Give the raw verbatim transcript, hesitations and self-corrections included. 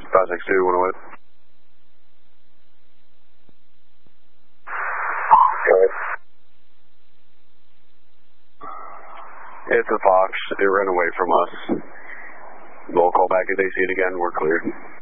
five six two, one oh eight. It's a Fox. It ran away from us. We'll call back if they see it again. We're cleared.